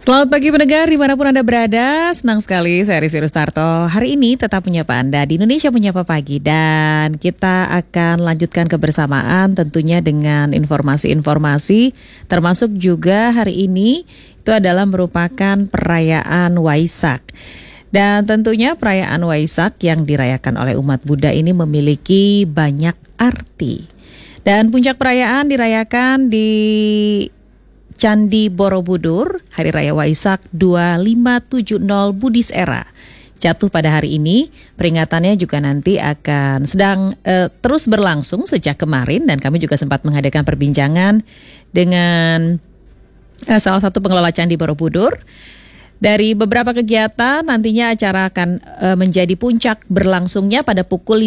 Selamat pagi pendengar dimanapun Anda berada, senang sekali saya Risi Rustarto. Hari ini tetap menyapa Anda di Indonesia Menyapa Pagi dan kita akan lanjutkan kebersamaan tentunya dengan informasi-informasi termasuk juga hari ini itu adalah merupakan perayaan Waisak. Dan tentunya perayaan Waisak yang dirayakan oleh umat Buddha ini memiliki banyak arti. Dan puncak perayaan dirayakan di Candi Borobudur, Hari Raya Waisak 2570 Buddhis Era. Jatuh pada hari ini, peringatannya juga nanti akan sedang terus berlangsung sejak kemarin dan kami juga sempat mengadakan perbincangan dengan salah satu pengelola Candi Borobudur. Dari beberapa kegiatan, nantinya acara akan menjadi puncak berlangsungnya pada pukul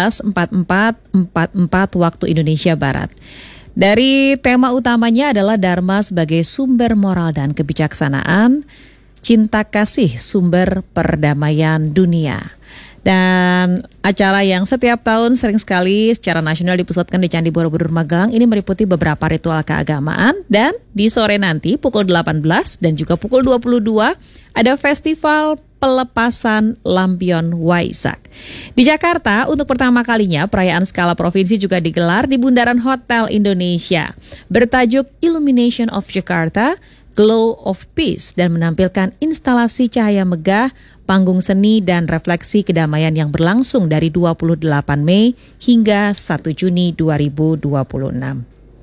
15.44 waktu Indonesia Barat. Dari tema utamanya adalah Dharma sebagai sumber moral dan kebijaksanaan, cinta kasih sumber perdamaian dunia. Dan acara yang setiap tahun sering sekali secara nasional dipusatkan di Candi Borobudur Magelang ini meliputi beberapa ritual keagamaan dan di sore nanti pukul 18 dan juga pukul 22 ada festival pelepasan lampion Waisak. Di Jakarta untuk pertama kalinya perayaan skala provinsi juga digelar di Bundaran Hotel Indonesia bertajuk Illumination of Jakarta, Glow of Peace dan menampilkan instalasi cahaya megah, panggung seni dan refleksi kedamaian yang berlangsung dari 28 Mei hingga 1 Juni 2026.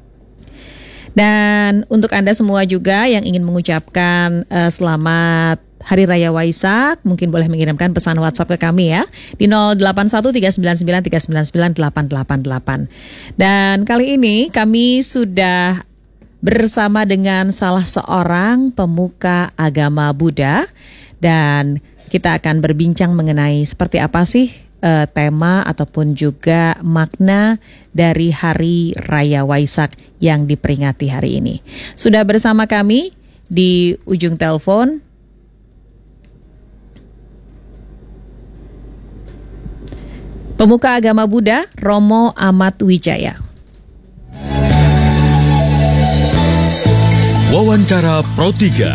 Dan untuk Anda semua juga yang ingin mengucapkan selamat Hari Raya Waisak, mungkin boleh mengirimkan pesan WhatsApp ke kami ya di 081399399888. Dan kali ini kami sudah bersama dengan salah seorang pemuka agama Buddha dan kita akan berbincang mengenai seperti apa sih tema ataupun juga makna dari Hari Raya Waisak yang diperingati hari ini. Sudah bersama kami di ujung telepon pemuka agama Buddha Romo Ahmad Wijaya. Wawancara Pro 3.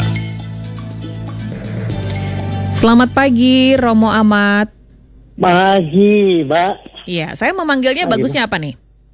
Selamat pagi Romo Ahmad. Pagi, Mbak. Iya, saya memanggilnya pagi, bagusnya apa nih?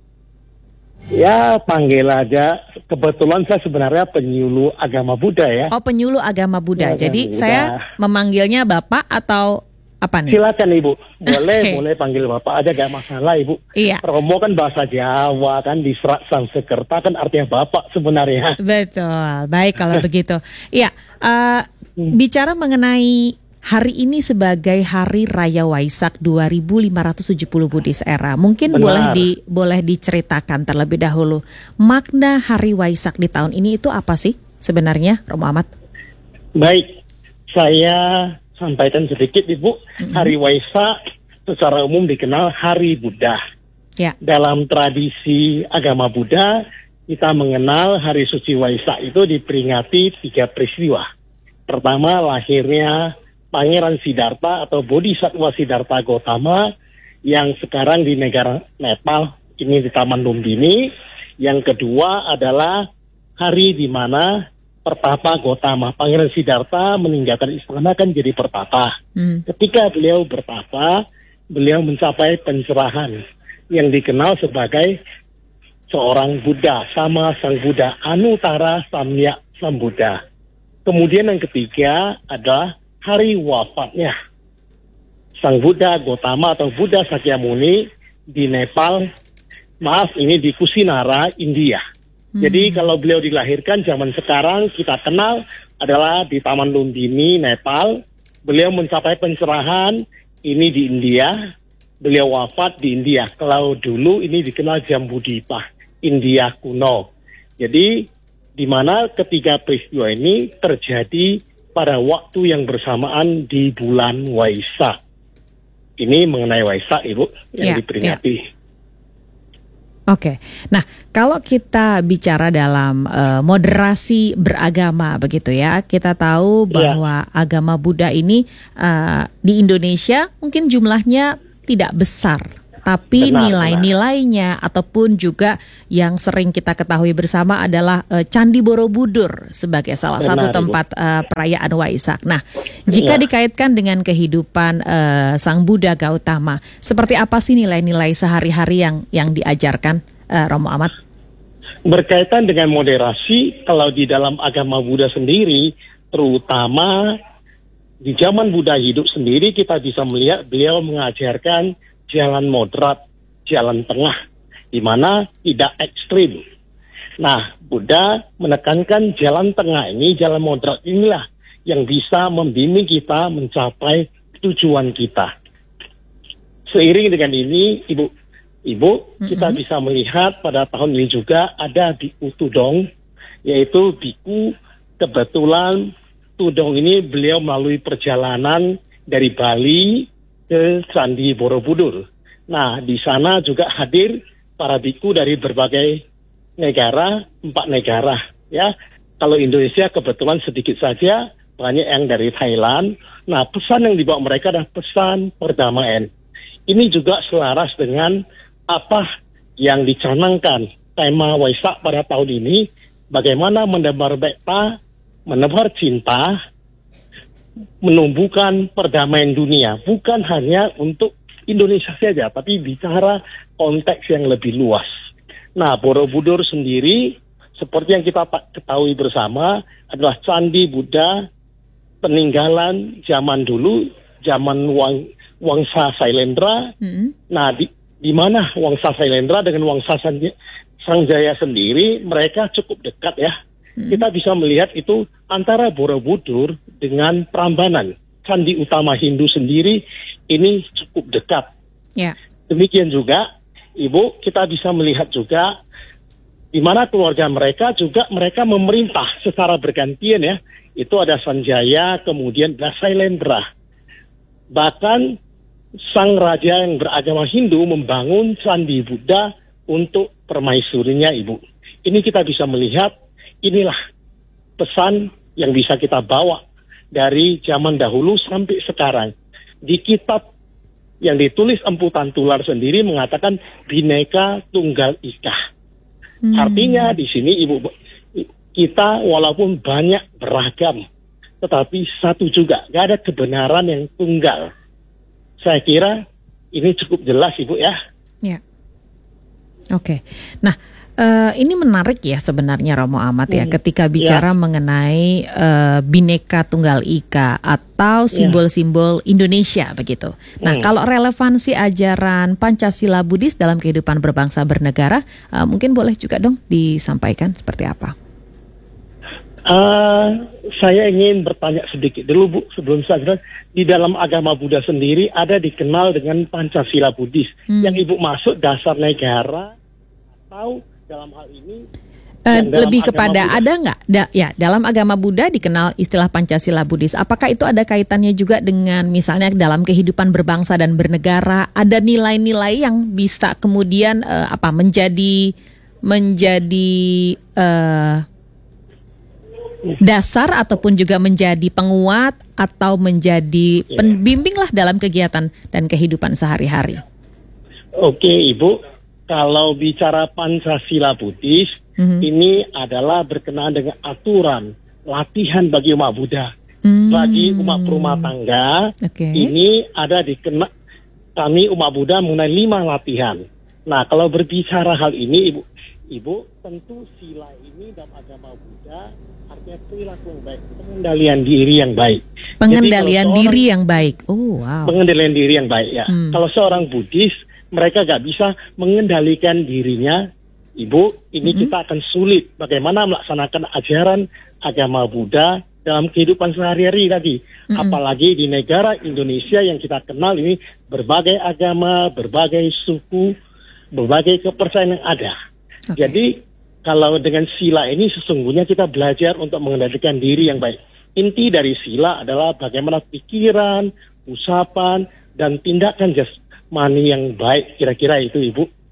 Ya, panggil aja. Kebetulan saya sebenarnya penyuluh agama Buddha ya. Oh, penyuluh agama Buddha. Ya, jadi Buddha. Saya memanggilnya Bapak atau apa nih? Silakan Ibu. Boleh panggil Bapak aja, gak masalah Ibu. Iya. Romo kan bahasa Jawa kan, di Serak Sangsekerta kan artinya Bapak sebenarnya. Betul. Baik kalau begitu. Iya, bicara mengenai hari ini sebagai Hari Raya Waisak 2570 Buddhis Era. Mungkin boleh diceritakan terlebih dahulu makna Hari Waisak di tahun ini itu apa sih sebenarnya, Romo Ahmad? Baik, saya sampaikan sedikit Ibu. Hari Waisak secara umum dikenal Hari Buddha. Ya. Dalam tradisi agama Buddha, kita mengenal Hari Suci Waisak itu diperingati 3 peristiwa. Pertama, lahirnya Pangeran Siddhartha atau Bodhisattva Siddhartha Gautama yang sekarang di negara Nepal, ini di Taman Lumbini. Yang kedua adalah hari di mana pertapa Gautama. Pangeran Siddhartha meninggalkan istana kan jadi pertapa. Ketika beliau bertapa, beliau mencapai pencerahan yang dikenal sebagai seorang Buddha, sama Sang Buddha, Anuttara Samyak Sambuddha. Kemudian yang ketiga adalah hari wafatnya Sang Buddha Gautama atau Buddha Sakyamuni di Nepal, ini di Kusinara, India. Jadi kalau beliau dilahirkan zaman sekarang kita kenal adalah di Taman Lumbini, Nepal. Beliau mencapai pencerahan ini di India, beliau wafat di India. Kalau dulu ini dikenal Jambudvipa, India kuno. Jadi di mana ketiga peristiwa ini terjadi pada waktu yang bersamaan di bulan Waisak. Ini mengenai Waisak, Ibu, yang diperingati. Ya. Oke, nah kalau kita bicara dalam moderasi beragama begitu ya, kita tahu bahwa agama Buddha ini di Indonesia mungkin jumlahnya tidak besar Tapi Benar, nilai-nilainya ataupun juga yang sering kita ketahui bersama adalah Candi Borobudur sebagai salah satu Benar, tempat perayaan Waisak. Nah, jika Ya. dikaitkan dengan kehidupan Sang Buddha Gautama, seperti apa sih nilai-nilai sehari-hari yang diajarkan, Romo Ahmad? Berkaitan dengan moderasi, kalau di dalam agama Buddha sendiri, terutama di zaman Buddha hidup sendiri, kita bisa melihat beliau mengajarkan jalan moderat, jalan tengah, di mana tidak ekstrim. Nah, Buddha menekankan jalan tengah ini, jalan moderat inilah yang bisa membimbing kita mencapai tujuan kita. Seiring dengan ini, Ibu, kita bisa melihat pada tahun ini juga ada Biku Tudong, yaitu biku. Kebetulan Tudong ini beliau melalui perjalanan dari Bali ke Candi Borobudur. Nah, di sana juga hadir para biku dari berbagai negara, 4 negara. Ya, kalau Indonesia kebetulan sedikit saja, banyak yang dari Thailand. Nah, pesan yang dibawa mereka adalah pesan perdamaian. Ini juga selaras dengan apa yang dicanangkan tema Waisak pada tahun ini, bagaimana menebar mekta, menebar cinta, menumbuhkan perdamaian dunia, bukan hanya untuk Indonesia saja, tapi bicara konteks yang lebih luas. Nah, Borobudur sendiri, seperti yang kita ketahui bersama, adalah candi Buddha peninggalan zaman dulu, zaman Wangsa Sailendra. Nah, di mana Wangsa Sailendra dengan Wangsa Sanjaya sendiri, mereka cukup dekat ya. Kita bisa melihat itu antara Borobudur dengan Prambanan, candi utama Hindu sendiri, ini cukup dekat. Ya. Demikian juga, Ibu, kita bisa melihat juga di mana keluarga mereka juga mereka memerintah secara bergantian ya. Itu ada Sanjaya, kemudian ada Sailendra. Bahkan sang raja yang beragama Hindu membangun candi Buddha untuk permaisurinya, Ibu. Ini kita bisa melihat, inilah pesan yang bisa kita bawa dari zaman dahulu sampai sekarang. Di kitab yang ditulis Empu Tantular sendiri mengatakan Bhinneka Tunggal Ika. Artinya di sini, Ibu, kita walaupun banyak beragam, tetapi satu juga, gak ada kebenaran yang tunggal. Saya kira ini cukup jelas, Ibu ya. Ya. Oke. Nah, ini menarik ya sebenarnya Romo Ahmad ya, ketika bicara mengenai Bhinneka Tunggal Ika atau simbol-simbol Indonesia begitu. Nah, kalau relevansi ajaran Pancasila Buddhis dalam kehidupan berbangsa bernegara, mungkin boleh juga dong disampaikan seperti apa? Saya ingin bertanya sedikit dulu, Bu, sebelum saya di dalam agama Buddha sendiri ada dikenal dengan Pancasila Buddhis. Yang Ibu maksud dasar negara atau dalam hal ini lebih kepada Buddha, ada nggak? Dalam agama Buddha dikenal istilah Pancasila Buddhis. Apakah itu ada kaitannya juga dengan misalnya dalam kehidupan berbangsa dan bernegara? Ada nilai-nilai yang bisa kemudian menjadi dasar ataupun juga menjadi penguat atau menjadi pembimbing lah dalam kegiatan dan kehidupan sehari-hari. Oke, Ibu. Kalau bicara Pancasila Buddhis, ini adalah berkenaan dengan aturan latihan bagi umat Buddha. Bagi umat rumah tangga, ini ada kami umat Buddha mengenai 5 latihan. Nah, kalau berbicara hal ini, Ibu, tentu sila ini dalam agama Buddha artinya perilaku yang baik, pengendalian diri yang baik. Pengendalian diri yang baik. Oh, wow. Pengendalian diri yang baik ya. Kalau seorang Buddhis, mereka gak bisa mengendalikan dirinya, Ibu, ini kita akan sulit bagaimana melaksanakan ajaran agama Buddha dalam kehidupan sehari-hari tadi. Apalagi di negara Indonesia yang kita kenal ini berbagai agama, berbagai suku, berbagai kepercayaan yang ada. Jadi kalau dengan sila ini sesungguhnya kita belajar untuk mengendalikan diri yang baik. Inti dari sila adalah bagaimana pikiran, ucapan, dan tindakan jasmani yang baik, kira-kira itu, Ibu.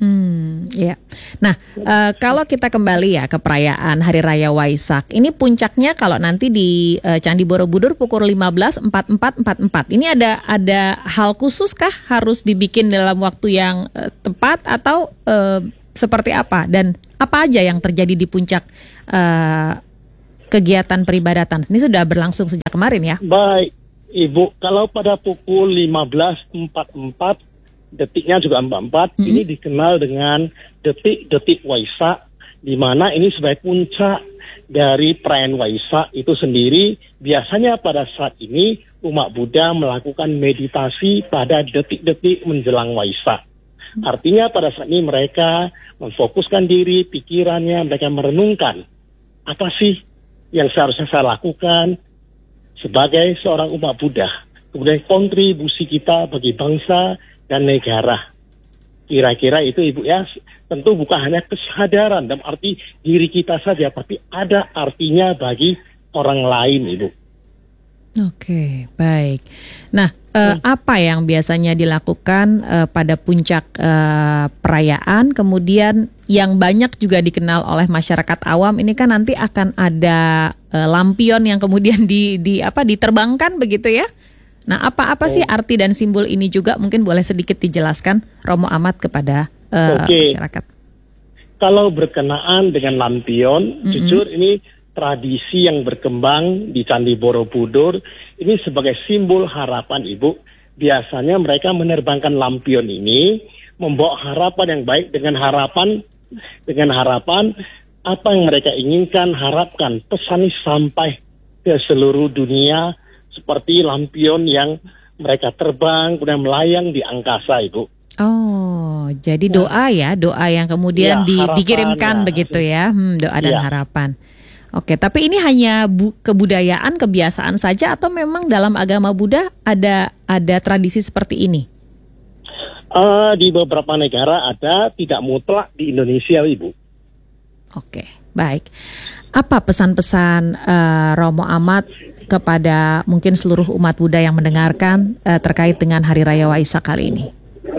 Ya. Nah, kalau kita kembali ya ke perayaan Hari Raya Waisak, ini puncaknya kalau nanti di Candi Borobudur pukul 15.44. Ini ada hal khusus kah harus dibikin dalam waktu yang tepat atau seperti apa? Dan apa aja yang terjadi di puncak kegiatan peribadatan? Ini sudah berlangsung sejak kemarin ya? Baik, Ibu, kalau pada pukul 15.44 detiknya juga 44, ini dikenal dengan detik-detik Waisak, di mana ini sebagai puncak dari perayaan Waisak itu sendiri. Biasanya pada saat ini umat Buddha melakukan meditasi pada detik-detik menjelang Waisak. Artinya pada saat ini mereka memfokuskan diri, pikirannya, mereka merenungkan apa sih yang seharusnya saya lakukan sebagai seorang umat Buddha. Kemudian kontribusi kita bagi bangsa dan negara. Kira-kira itu Ibu ya, tentu bukan hanya kesadaran dalam arti diri kita saja, tapi ada artinya bagi orang lain, Ibu. Oke, baik. Nah, apa yang biasanya dilakukan pada puncak perayaan, kemudian yang banyak juga dikenal oleh masyarakat awam, ini kan nanti akan ada lampion yang kemudian diterbangkan begitu ya? Nah, apa sih arti dan simbol ini juga mungkin boleh sedikit dijelaskan Romo Ahmad kepada masyarakat. Kalau berkenaan dengan lampion, jujur ini tradisi yang berkembang di Candi Borobudur ini sebagai simbol harapan, Ibu. Biasanya mereka menerbangkan lampion ini membawa harapan yang baik dengan harapan apa yang mereka inginkan, harapkan pesan ini sampai ke seluruh dunia. Seperti lampion yang mereka terbang, kemudian melayang di angkasa, Ibu. Oh, jadi doa yang kemudian dikirimkan begitu ya, doa dan harapan. Oke, tapi ini hanya kebudayaan, kebiasaan saja atau memang dalam agama Buddha ada tradisi seperti ini? Di beberapa negara ada, tidak mutlak di Indonesia, Ibu. Oke, baik. Apa pesan-pesan Romo Ahmad kepada mungkin seluruh umat Buddha yang mendengarkan terkait dengan Hari Raya Waisak kali ini?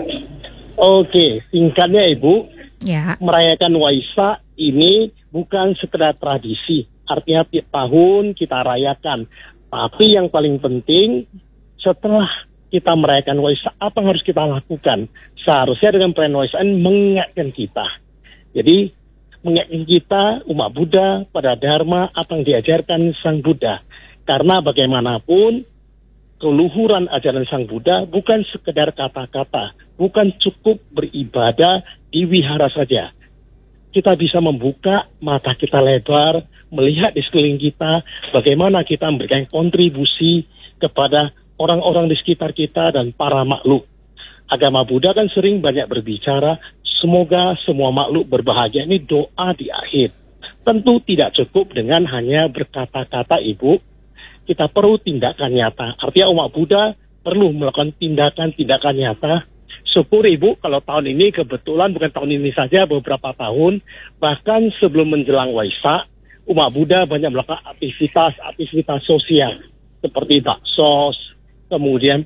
Oke, singkatnya Ibu, merayakan Waisak ini bukan sekedar tradisi, artinya tiap tahun kita rayakan. Tapi yang paling penting, setelah kita merayakan Waisak, apa yang harus kita lakukan? Seharusnya dengan perayaan Waisak mengingatkan kita. Jadi, mengingatkan kita, umat Buddha, pada Dharma, apa yang diajarkan Sang Buddha. Karena bagaimanapun, keluhuran ajaran Sang Buddha bukan sekedar kata-kata, bukan cukup beribadah di wihara saja. Kita bisa membuka mata kita lebar, melihat di sekeliling kita, bagaimana kita memberikan kontribusi kepada orang-orang di sekitar kita dan para makhluk. Agama Buddha kan sering banyak berbicara, semoga semua makhluk berbahagia, ini doa di akhir. Tentu tidak cukup dengan hanya berkata-kata, Ibu. Kita perlu tindakan nyata. Artinya umat Buddha perlu melakukan tindakan-tindakan nyata. Syukur Ibu, kalau tahun ini kebetulan bukan tahun ini saja, beberapa tahun, bahkan sebelum menjelang Waisak, umat Buddha banyak melakukan aktivitas sosial. Seperti baksos, kemudian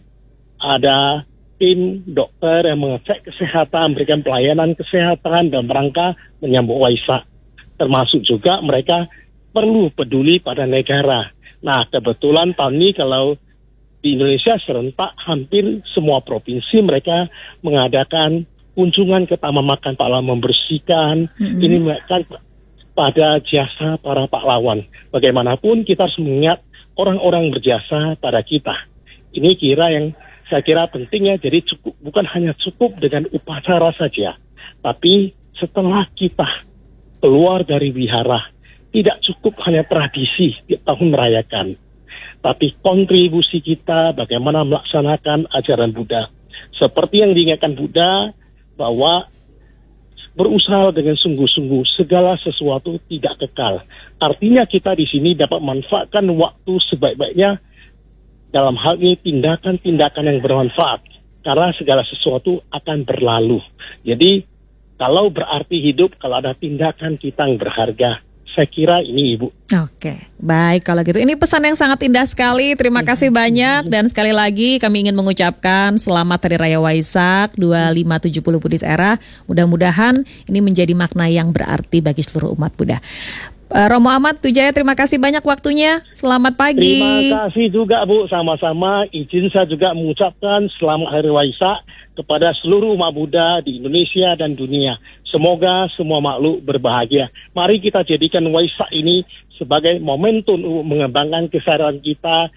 ada tim dokter yang mengecek kesehatan, memberikan pelayanan kesehatan dalam rangka menyambut Waisak. Termasuk juga mereka perlu peduli pada negara. Nah, kebetulan tahun ini kalau di Indonesia serentak hampir semua provinsi mereka mengadakan kunjungan ke Taman Makam Pahlawan membersihkan. Ini mereka pada jasa para pahlawan. Bagaimanapun kita harus mengingat orang-orang berjasa pada kita. Ini saya kira pentingnya, jadi bukan hanya cukup dengan upacara saja, tapi setelah kita keluar dari wihara, tidak cukup hanya tradisi tiap tahun merayakan, tapi kontribusi kita bagaimana melaksanakan ajaran Buddha. Seperti yang diingatkan Buddha, bahwa berusaha dengan sungguh-sungguh, segala sesuatu tidak kekal. Artinya kita di sini dapat manfaatkan waktu sebaik-baiknya, dalam hal ini tindakan-tindakan yang bermanfaat. Karena segala sesuatu akan berlalu. Jadi, kalau berarti hidup, kalau ada tindakan kita yang berharga, Saya kira ini Ibu. Oke, baik kalau gitu. Ini pesan yang sangat indah sekali. Terima kasih banyak dan sekali lagi kami ingin mengucapkan selamat Hari Raya Waisak 2570 Buddhis Era. Mudah-mudahan ini menjadi makna yang berarti bagi seluruh umat Buddha. Romo Ahmad Tujaya, terima kasih banyak waktunya. Selamat pagi. Terima kasih juga Bu, sama-sama. Izin saya juga mengucapkan selamat Hari Waisak kepada seluruh umat Buddha di Indonesia dan dunia. Semoga semua makhluk berbahagia. Mari kita jadikan Waisak ini sebagai momentum untuk mengembangkan kesadaran kita